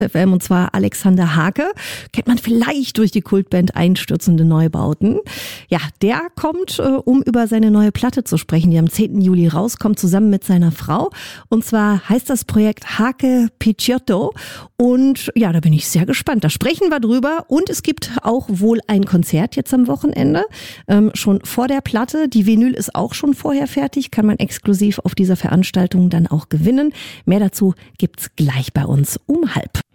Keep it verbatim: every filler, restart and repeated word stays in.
F M, und zwar Alexander Hake. Kennt man vielleicht durch die Kultband Einstürzende Neubauten. Ja, der kommt, äh, um über seine neue Platte zu sprechen, die am zehnten Juli rauskommt, zusammen mit seiner Frau. Und zwar heißt das Projekt Hake Picciotto. Und ja, da bin ich sehr gespannt. Da sprechen wir drüber. Und es gibt auch wohl ein Konzert jetzt am Wochenende, ähm, schon vor der Platte. Die Vinyl ist auch schon vorher fertig, kann man exklusiv auf dieser Veranstaltung dann auch gewinnen. Mehr dazu gibt's gleich bei uns um halb.